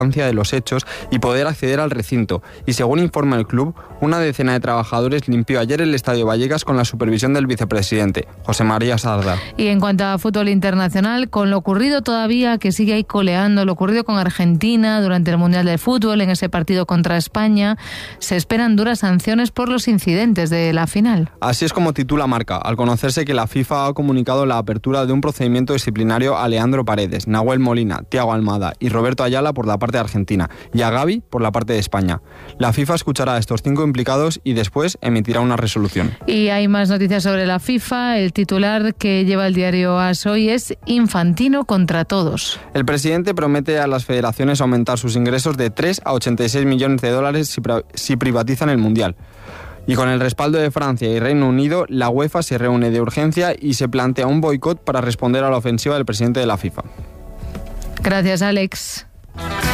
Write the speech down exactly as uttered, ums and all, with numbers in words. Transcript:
de los hechos y poder acceder al recinto. Y según informa el club, una decena de trabajadores limpió ayer el Estadio Vallecas con la supervisión del vicepresidente, José María Sardá. Y en cuanto a fútbol internacional, con lo ocurrido todavía, que sigue ahí coleando, lo ocurrido con Argentina durante el Mundial de Fútbol, en ese partido contra España, se esperan duras sanciones por los incidentes de la final. Así es como titula Marca, al conocerse que la FIFA ha comunicado la apertura de un procedimiento disciplinario a Leandro Paredes, Nahuel Molina, Thiago Almada y Roberto Ayala por la parte de Argentina y a Gavi por la parte de España. La FIFA escuchará a estos cinco implicados y después emitirá una resolución. Y hay más noticias sobre la FIFA. El titular que lleva el diario A S hoy es Infantino contra todos. El presidente promete a las federaciones aumentar sus ingresos de tres a ochenta y seis millones de dólares si, si privatizan el Mundial. Y con el respaldo de Francia y Reino Unido, la UEFA se reúne de urgencia y se plantea un boicot para responder a la ofensiva del presidente de la FIFA. Gracias, Alex.